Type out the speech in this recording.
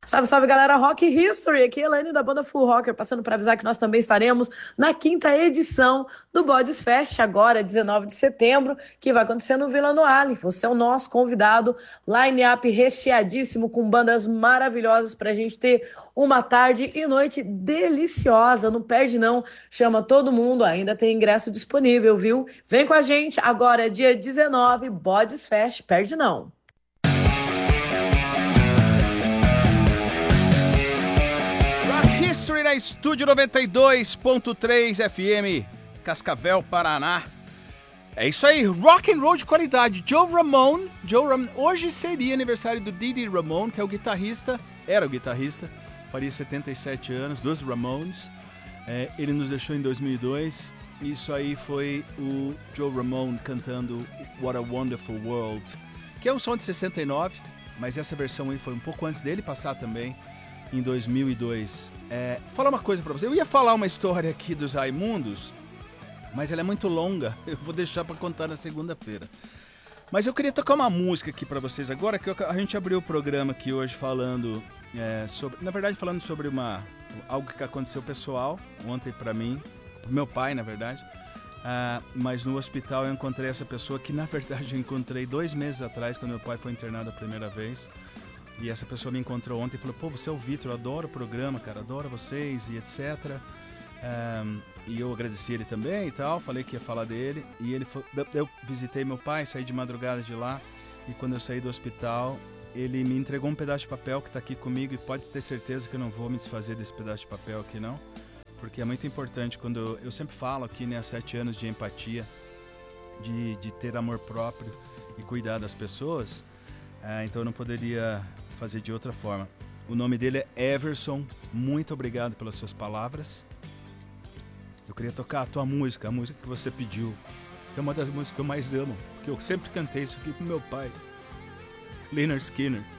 Salve, salve, galera, Rock History, aqui é a Elaine da banda Full Rocker, passando para avisar que nós também estaremos na quinta edição do Bodes Fest, agora, 19 de setembro, que vai acontecer no Vila Noale. Você é o nosso convidado, line-up recheadíssimo, com bandas maravilhosas para a gente ter uma tarde e noite deliciosa, não perde não, chama todo mundo, ainda tem ingresso disponível, viu? Vem com a gente, agora é dia 19, Bodes Fest, perde não. Rock History na Estúdio 92.3 FM, Cascavel, Paraná. É isso aí, rock and roll de qualidade. Joe Ramone, hoje seria aniversário do Didi Ramone, que é o guitarrista, era o guitarrista, faria 77 anos, dos Ramones. Ele nos deixou em 2002. Isso aí foi o Joe Ramone cantando What a Wonderful World, que é um som de 69, mas essa versão aí foi um pouco antes dele passar também, em 2002. Falar uma coisa pra você. Eu ia falar uma história aqui dos Raimundos, mas ela é muito longa. Eu vou deixar pra contar na segunda-feira. Mas eu queria tocar uma música aqui pra vocês agora, que a gente abriu o programa aqui hoje falando sobre... Na verdade, falando sobre algo que aconteceu pessoal ontem pra mim, pro meu pai, na verdade. Mas no hospital eu encontrei essa pessoa que, na verdade, eu encontrei 2 meses atrás, quando meu pai foi internado a primeira vez. E essa pessoa me encontrou ontem e falou: pô, você é o Vitor, eu adoro o programa, cara, adoro vocês e etc. E eu agradeci ele também e tal, falei que ia falar dele. E ele foi, eu visitei meu pai, saí de madrugada de lá. E quando eu saí do hospital, ele me entregou um pedaço de papel que está aqui comigo. E pode ter certeza que eu não vou me desfazer desse pedaço de papel aqui, não. Porque é muito importante quando eu sempre falo aqui, né, há 7 anos de empatia, de ter amor próprio e cuidar das pessoas. Então eu não poderia fazer de outra forma. O nome dele é Everson. Muito obrigado pelas suas palavras. Eu queria tocar a tua música, a música que você pediu, que é uma das músicas que eu mais amo, porque eu sempre cantei isso aqui pro meu pai, Lynyrd Skynyrd.